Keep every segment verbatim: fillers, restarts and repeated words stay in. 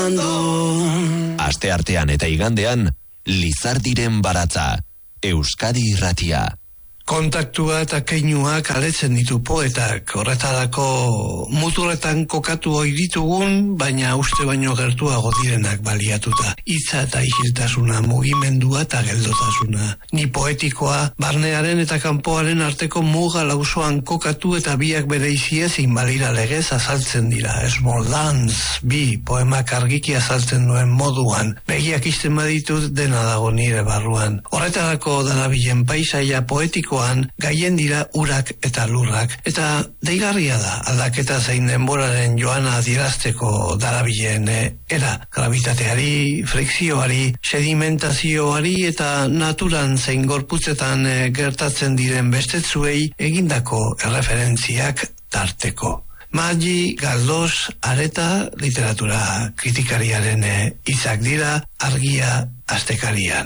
Asteartean eta igandean, Lizardiren baratza, Euskadi Irratia. Kontaktua eta keinuak aletzen ditu poetak, horretarako muturretan kokatu ohi ditugun, baina uste baino gertuago direnak baliatuta. Hitza eta isiltasuna, mugimendua eta geldotasuna. Ni poetikoa, barnearen eta kanpoaren arteko muga lausoan kokatu eta biak bereizi ezin balira legez azaltzen dira. Small Dance, bi, poemak argiki azaltzen duen moduan. Begiak izten baditut dena dago nire barruan. Horretarako darabilen paisaia poetikoa gaien dira urak eta lurrak, eta deigarria da aldaketa zein denboraren joana adierazteko darabilen era, gravitateari, frikzioari, sedimentazioari eta naturan zein gorputzetan gertatzen diren bestetzuei egindako erreferentziak tarteko. Magi Galdós Areta literatura kritikariaren hitzak dira Argia astekarian.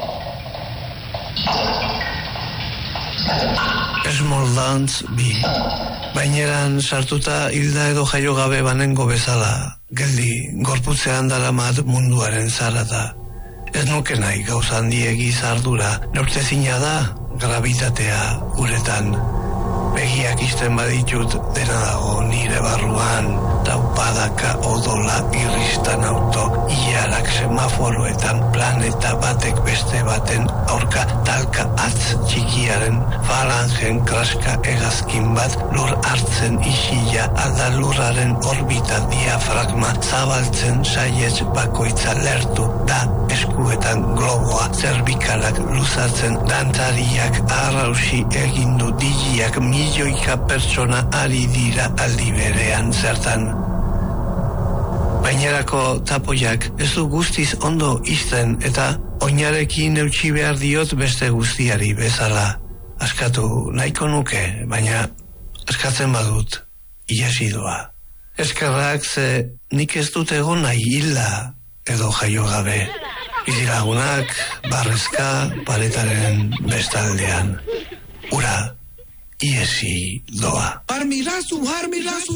Small Dance bi. Baineran sartuta hilda edo jaio gabe banengo bezala, geldi gorputzean daramat munduaren zarata. Ez nuke nahi gauza handiegi zardura, neurtezina da gravitatea uretan. Begiak izten baditut dena dago nire barruan, taupadaka odola irristan auto, iarak semaforoetan planeta batek beste baten aurka talka atz txikiaren falangen kraska egazkin bat lur hartzen isila alda lurraren orbita diafragma zabaltzen saiez bakoitza lertu da eskuetan globoa zerbikalak luzatzen dantariak arrausi egindu digiak milioika pertsona ari dira aldi berean zertan. Bainerako tapoiak ez du guztiz ondo izten eta oinarekin eutsi behar diot beste guztiari bezala. Askatu nahiko nuke, baina askatzen badut, iesi doa. Eskerrak ze nik ez dut egon nahi hilda edo jaio gabe. Bizilagunak, barrezka, paretaren bestaldean. Ura, iesi doa. Armirazu, armirazu,